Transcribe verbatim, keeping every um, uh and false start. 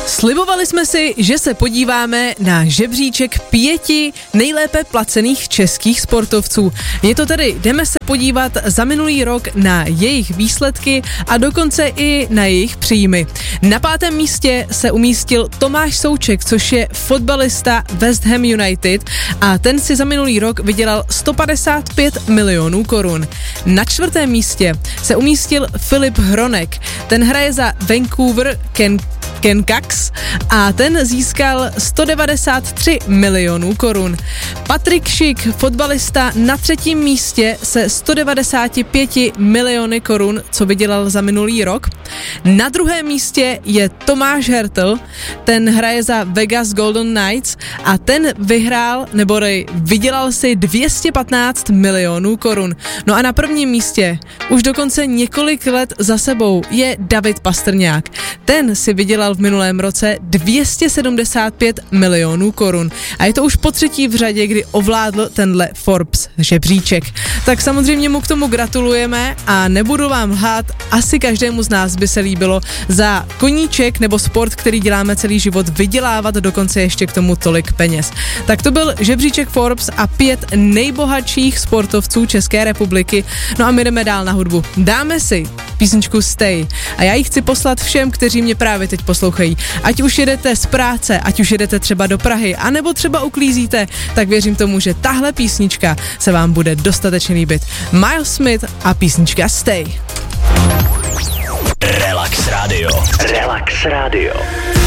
Slibovali jsme si, že se podíváme na žebříček pěti nejlépe placených českých sportovců. Je to tedy, jdeme se podívat za minulý rok na jejich výsledky a dokonce i na jejich příjmy. Na pátém místě se umístil Tomáš Souček, což je fotbalista West Ham United a ten si za minulý rok vydělal sto padesát pět milionů korun. Na čtvrtém místě se umístil Filip Hronek, ten hraje za Vancouver Ken Canucks a ten získal sto devadesát tři milionů korun. Patrik Šik, fotbalista, na třetím místě se sto devadesát pět miliony korun, co vydělal za minulý rok. Na druhém místě je Tomáš Hertl, ten hraje za Vegas Golden Knights a ten vyhrál, nebo vydělal si dvě stě patnáct milionů korun. No a na prvním místě už dokonce několik let za sebou je David Pastrňák. Ten si vydělal v minulém roce dvě stě sedmdesát pět milionů korun. A je to už po třetí v řadě, kdy ovládl tenhle Forbes žebříček. Tak samozřejmě mu k tomu gratulujeme a nebudu vám lhát, asi každému z nás by se líbilo za koníček nebo sport, který děláme celý život, vydělávat dokonce ještě k tomu tolik peněz. Tak to byl žebříček Forbes a pět nejbohatších sportovců České republiky. No a my jdeme dál na hudbu. Dáme si písničku Stay a já ji chci poslat všem, kteří mě právě teď poslouchají. Ať už jedete z práce, ať už jedete třeba do Prahy, anebo třeba uklízíte, tak věřím tomu, že tahle písnička se vám bude dostatečně líbit. Miles Smith a písnička Stay. Relax Radio. Relax Radio.